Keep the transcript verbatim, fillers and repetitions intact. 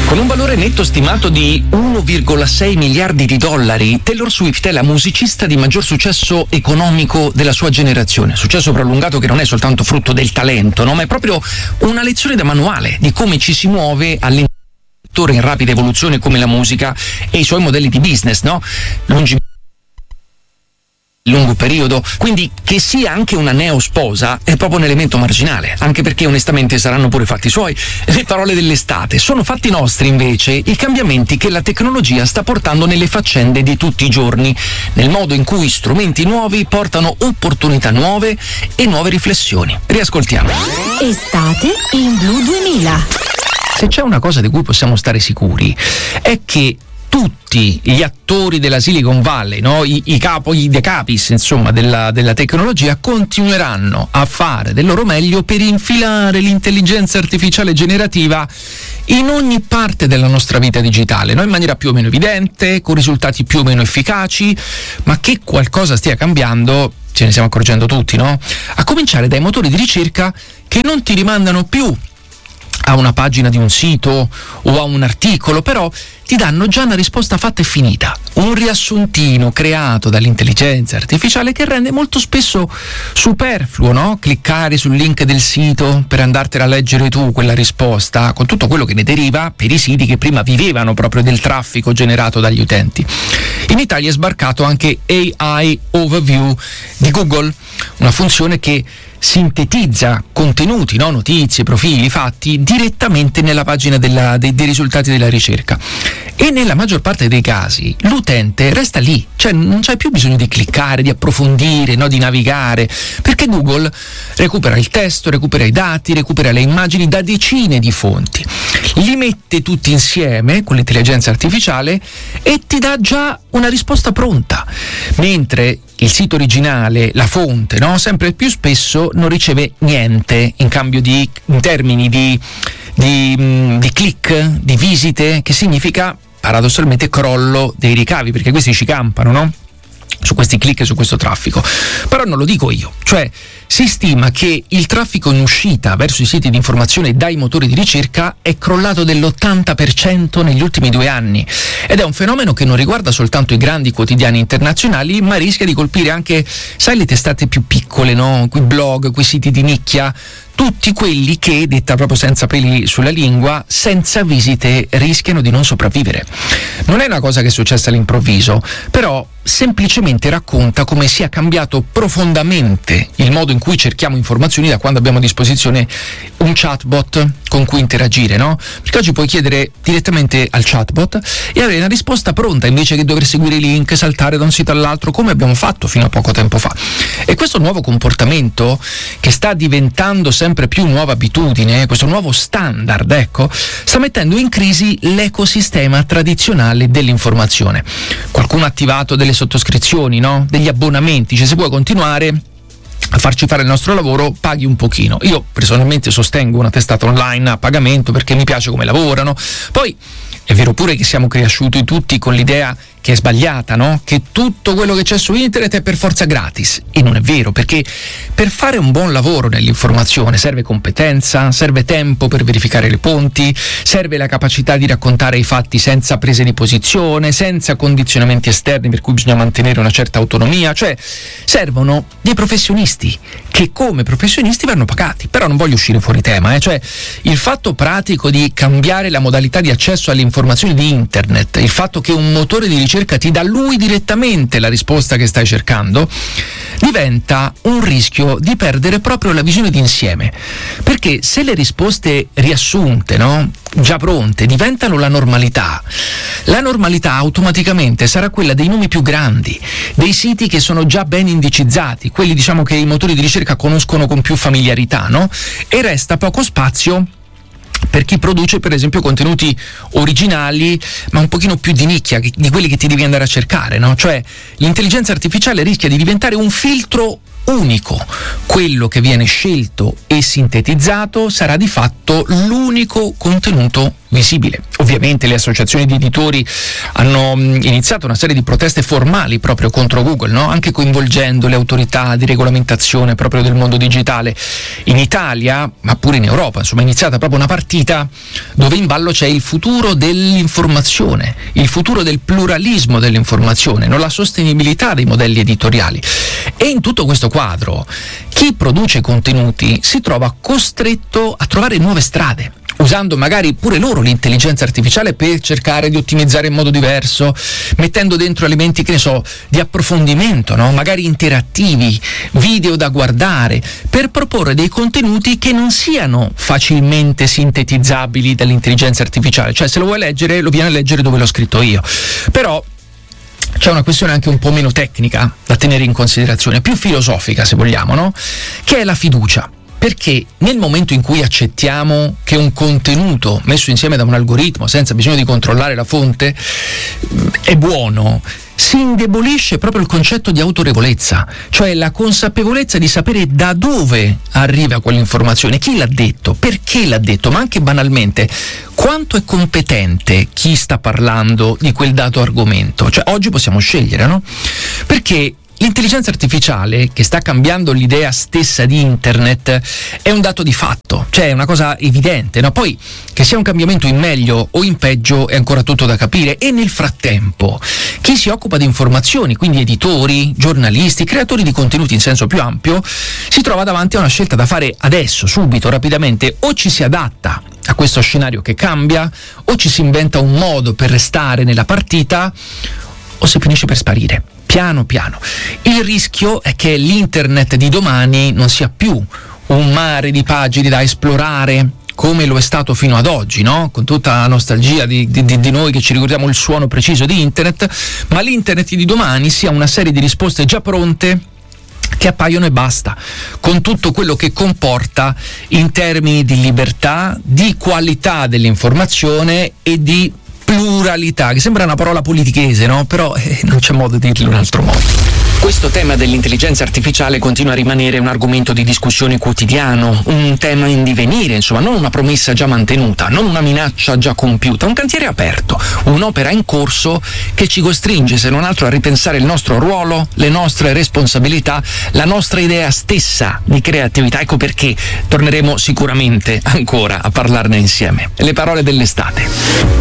Con un valore netto stimato di uno virgola sei miliardi di dollari, Taylor Swift è la musicista di maggior successo economico della sua generazione. Successo prolungato che non è soltanto frutto del talento, no? Ma è proprio una lezione da manuale di come ci si muove all'interno in rapida evoluzione come la musica e i suoi modelli di business, no? Lungi lungo periodo, quindi che sia anche una neosposa è proprio un elemento marginale, anche perché onestamente saranno pure fatti suoi. Le parole dell'estate sono fatti nostri invece i cambiamenti che la tecnologia sta portando nelle faccende di tutti i giorni, nel modo in cui strumenti nuovi portano opportunità nuove e nuove riflessioni. Riascoltiamo. Estate in Blu duemila. Se c'è una cosa di cui possiamo stare sicuri è che tutti gli attori della Silicon Valley, no? I, i capo, i de capis, insomma, della, della tecnologia, continueranno a fare del loro meglio per infilare l'intelligenza artificiale generativa in ogni parte della nostra vita digitale, no? In maniera più o meno evidente, con risultati più o meno efficaci, ma che qualcosa stia cambiando ce ne stiamo accorgendo tutti, no? A cominciare dai motori di ricerca che non ti rimandano più a una pagina di un sito o a un articolo, però ti danno già una risposta fatta e finita, un riassuntino creato dall'intelligenza artificiale che rende molto spesso superfluo, no? Cliccare sul link del sito per andartela a leggere tu quella risposta, con tutto quello che ne deriva per i siti che prima vivevano proprio del traffico generato dagli utenti. In Italia è sbarcato anche A I Overview di Google, una funzione che sintetizza contenuti, no? Notizie, profili, fatti direttamente nella pagina della, dei, dei risultati della ricerca, e nella maggior parte dei casi l'utente resta lì, cioè non c'è più bisogno di cliccare, di approfondire, no? Di navigare, perché Google recupera il testo, recupera i dati, recupera le immagini da decine di fonti, li mette tutti insieme con l'intelligenza artificiale e ti dà già una risposta pronta, mentre il sito originale, la fonte, no? Sempre più spesso non riceve niente in cambio di, in termini di, di, di click, di visite, che significa paradossalmente crollo dei ricavi, perché questi ci campano, no? Su questi click e su questo traffico. Però non lo dico io, cioè si stima che il traffico in uscita verso i siti di informazione dai motori di ricerca è crollato dell'ottanta per cento negli ultimi due anni, ed è un fenomeno che non riguarda soltanto i grandi quotidiani internazionali, ma rischia di colpire anche, sai, le testate più piccole, no? Quei blog, quei siti di nicchia, tutti quelli che, detta proprio senza peli sulla lingua, senza visite rischiano di non sopravvivere. Non è una cosa che è successa all'improvviso, però semplicemente racconta come sia cambiato profondamente il modo in cui cerchiamo informazioni da quando abbiamo a disposizione un chatbot con cui interagire, no? Perché oggi puoi chiedere direttamente al chatbot e avere una risposta pronta, invece che dover seguire i link, saltare da un sito all'altro come abbiamo fatto fino a poco tempo fa. E questo nuovo comportamento, che sta diventando sempre più nuova abitudine, questo nuovo standard, ecco, sta mettendo in crisi l'ecosistema tradizionale dell'informazione. Qualcuno ha attivato delle sottoscrizioni, no? Degli abbonamenti, cioè se vuoi continuare a farci fare il nostro lavoro paghi un pochino. Io personalmente sostengo una testata online a pagamento perché mi piace come lavorano. Poi è vero pure che siamo cresciuti tutti con l'idea che è sbagliata, no? Che tutto quello che c'è su internet è per forza gratis, e non è vero, perché per fare un buon lavoro nell'informazione serve competenza, serve tempo per verificare le fonti, serve la capacità di raccontare i fatti senza prese di posizione, senza condizionamenti esterni per cui bisogna mantenere una certa autonomia, cioè servono dei professionisti che come professionisti vanno pagati. Però non voglio uscire fuori tema, eh? Cioè il fatto pratico di cambiare la modalità di accesso alle informazioni di internet, il fatto che un motore di ricerca ti dà lui direttamente la risposta che stai cercando, diventa un rischio di perdere proprio la visione d'insieme, perché se le risposte riassunte, no, già pronte, diventano la normalità, la normalità automaticamente sarà quella dei nomi più grandi, dei siti che sono già ben indicizzati, quelli diciamo che i motori di ricerca conoscono con più familiarità, no? E resta poco spazio per chi produce per esempio contenuti originali ma un pochino più di nicchia, di quelli che ti devi andare a cercare, no? Cioè l'intelligenza artificiale rischia di diventare un filtro unico, quello che viene scelto e sintetizzato sarà di fatto l'unico contenuto visibile. Ovviamente le associazioni di editori hanno mh, iniziato una serie di proteste formali proprio contro Google, no? Anche coinvolgendo le autorità di regolamentazione proprio del mondo digitale. In Italia, ma pure in Europa, insomma, è iniziata proprio una partita dove in ballo c'è il futuro dell'informazione, il futuro del pluralismo dell'informazione, no? La sostenibilità dei modelli editoriali. E in tutto questo quadro chi produce contenuti si trova costretto a trovare nuove strade, usando magari pure loro l'intelligenza artificiale per cercare di ottimizzare in modo diverso, mettendo dentro elementi, che ne so, di approfondimento, no? Magari interattivi, video da guardare, per proporre dei contenuti che non siano facilmente sintetizzabili dall'intelligenza artificiale. Cioè, se lo vuoi leggere, lo vieni a leggere dove l'ho scritto io. Però c'è una questione anche un po' meno tecnica da tenere in considerazione, più filosofica se vogliamo, no? Che è la fiducia. Perché nel momento in cui accettiamo che un contenuto messo insieme da un algoritmo senza bisogno di controllare la fonte è buono, si indebolisce proprio il concetto di autorevolezza, cioè la consapevolezza di sapere da dove arriva quell'informazione, chi l'ha detto, perché l'ha detto, ma anche banalmente quanto è competente chi sta parlando di quel dato argomento. Cioè oggi possiamo scegliere, no? Perché l'intelligenza artificiale, che sta cambiando l'idea stessa di internet, è un dato di fatto, cioè è una cosa evidente, no? Poi che sia un cambiamento in meglio o in peggio è ancora tutto da capire. E nel frattempo chi si occupa di informazioni, quindi editori, giornalisti, creatori di contenuti in senso più ampio, si trova davanti a una scelta da fare adesso, subito, rapidamente: o ci si adatta a questo scenario che cambia, o ci si inventa un modo per restare nella partita, o si finisce per sparire piano piano. Il rischio è che l'internet di domani non sia più un mare di pagine da esplorare come lo è stato fino ad oggi, no? Con tutta la nostalgia di, di, di noi che ci ricordiamo il suono preciso di internet, ma l'internet di domani sia una serie di risposte già pronte che appaiono e basta, con tutto quello che comporta in termini di libertà, di qualità dell'informazione e di pluralità, che sembra una parola politichese, no? Però eh, non c'è modo di dirlo in un altro modo. Questo tema dell'intelligenza artificiale continua a rimanere un argomento di discussione quotidiano, un tema in divenire, insomma, non una promessa già mantenuta, non una minaccia già compiuta, un cantiere aperto, un'opera in corso che ci costringe, se non altro, a ripensare il nostro ruolo, le nostre responsabilità, la nostra idea stessa di creatività. Ecco perché torneremo sicuramente ancora a parlarne insieme. Le parole dell'estate.